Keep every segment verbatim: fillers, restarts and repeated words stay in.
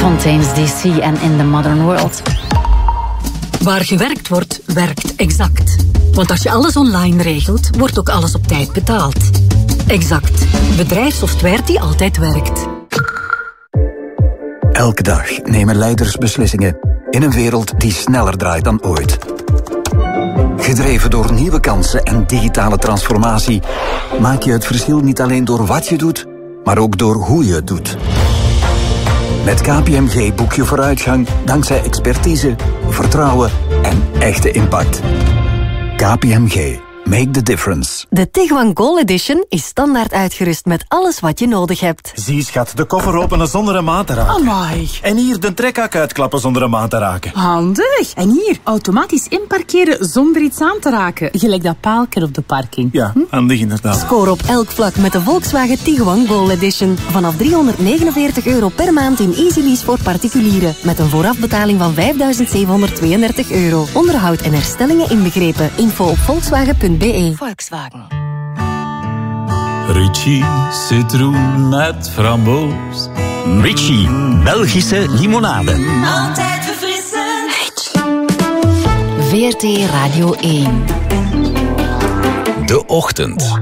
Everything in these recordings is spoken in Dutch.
Fontaine's D C en In the Modern World. Waar gewerkt wordt, werkt Exact. Want als je alles online regelt, wordt ook alles op tijd betaald. Exact. Bedrijfssoftware die altijd werkt. Elke dag nemen leiders beslissingen in een wereld die sneller draait dan ooit. Gedreven door nieuwe kansen en digitale transformatie maak je het verschil niet alleen door wat je doet, maar ook door hoe je het doet. Met K P M G boek je vooruitgang dankzij expertise, vertrouwen en echte impact. K P M G. Make the difference. De Tiguan Gold Edition is standaard uitgerust met alles wat je nodig hebt. Zie, schat, de koffer openen zonder een maat te raken. Amai. En hier de trekhak uitklappen zonder een maat te raken. Handig. En hier, automatisch inparkeren zonder iets aan te raken. Gelijk dat paaltje op de parking. Ja, hm? Handig inderdaad. Score op elk vlak met de Volkswagen Tiguan Gold Edition. Vanaf driehonderdnegenenveertig euro per maand in Easy Lease voor particulieren. Met een voorafbetaling van vijfduizend zevenhonderdtweeëndertig euro. Onderhoud en herstellingen inbegrepen. Info op volkswagen punt b e. Volkswagen. Ritchie citroen met framboos. Ritchie, Belgische limonade. Altijd verfrissend. V R T Radio één. De ochtend.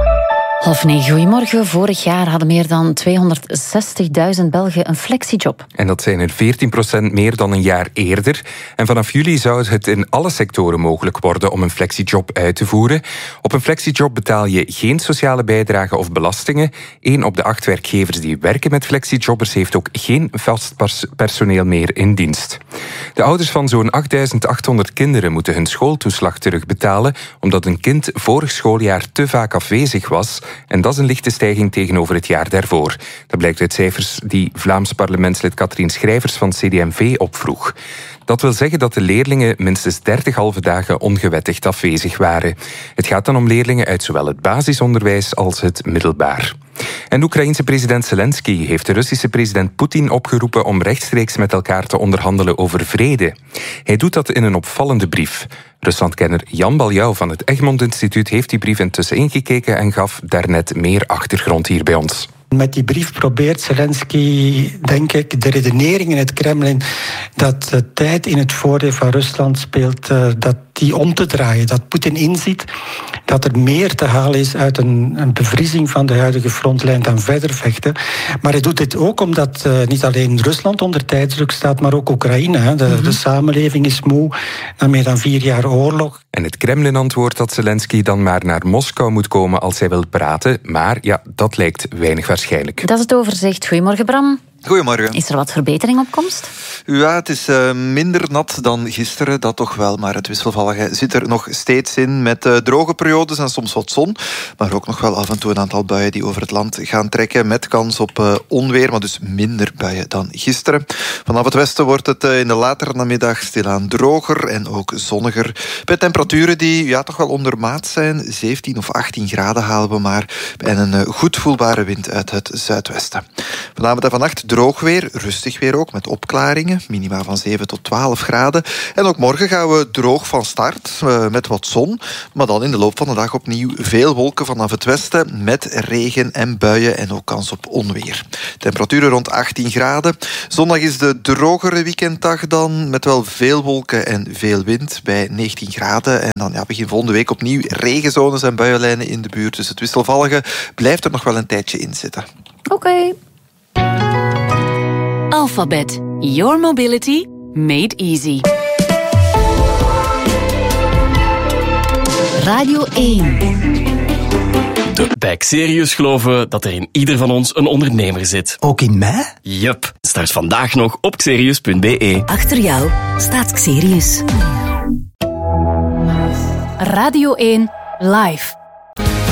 Half negen, goedemorgen. Vorig jaar hadden meer dan tweehonderdzestigduizend Belgen een flexiejob. En dat zijn er veertien procent meer dan een jaar eerder. En vanaf juli zou het in alle sectoren mogelijk worden om een flexiejob uit te voeren. Op een flexiejob betaal je geen sociale bijdrage of belastingen. Eén op de acht werkgevers die werken met flexiejobbers heeft ook geen vast personeel meer in dienst. De ouders van zo'n achtduizend achthonderd kinderen moeten hun schooltoeslag terugbetalen, omdat een kind vorig schooljaar te vaak afwezig was. En dat is een lichte stijging tegenover het jaar daarvoor. Dat blijkt uit cijfers die Vlaams parlementslid Katrien Schrijvers van C D M V opvroeg. Dat wil zeggen dat de leerlingen minstens dertig halve dagen ongewettigd afwezig waren. Het gaat dan om leerlingen uit zowel het basisonderwijs als het middelbaar. En de Oekraïense president Zelensky heeft de Russische president Poetin opgeroepen om rechtstreeks met elkaar te onderhandelen over vrede. Hij doet dat in een opvallende brief. Ruslandkenner Jan Baljouw van het Egmont Instituut heeft die brief intussen ingekeken en gaf daarnet meer achtergrond hier bij ons. Met die brief probeert Zelensky, denk ik, de redenering in het Kremlin dat de tijd in het voordeel van Rusland speelt, dat die om te draaien. Dat Poetin inziet dat er meer te halen is uit een, een bevriezing van de huidige frontlijn dan verder vechten. Maar hij doet dit ook omdat uh, niet alleen Rusland onder tijdsdruk staat, maar ook Oekraïne. Hè. De, mm-hmm. de samenleving is moe na meer dan vier jaar oorlog. En het Kremlin antwoordt dat Zelensky dan maar naar Moskou moet komen als hij wil praten. Maar ja, dat lijkt weinig waarschijnlijk. Dat is het overzicht. Goedemorgen, Bram. Goedemorgen. Is er wat verbetering op komst? Ja, het is uh, minder nat dan gisteren, dat toch wel. Maar het wisselvallige zit er nog steeds in met uh, droge periodes en soms wat zon. Maar ook nog wel af en toe een aantal buien die over het land gaan trekken met kans op uh, onweer, maar dus minder buien dan gisteren. Vanaf het westen wordt het uh, in de latere namiddag stilaan droger en ook zonniger. Bij temperaturen die ja, toch wel ondermaat zijn. zeventien of achttien graden halen we maar. En een uh, goed voelbare wind uit het zuidwesten. Vanavond en vannacht droog weer, rustig weer ook, met opklaringen. Minima van zeven tot twaalf graden. En ook morgen gaan we droog van start, uh, met wat zon. Maar dan in de loop van de dag opnieuw veel wolken vanaf het westen, met regen en buien en ook kans op onweer. Temperaturen rond achttien graden. Zondag is de drogere weekenddag dan, met wel veel wolken en veel wind, bij negentien graden. En dan ja, begin volgende week opnieuw regenzones en buienlijnen in de buurt. Dus het wisselvallige blijft er nog wel een tijdje in zitten. Oké. Okay. Alphabet. Your mobility made easy. Radio één. Bij Xerius geloven we dat er in ieder van ons een ondernemer zit. Ook in mij? Yup. Start vandaag nog op xerius punt b e. Achter jou staat Xerius. Radio één live.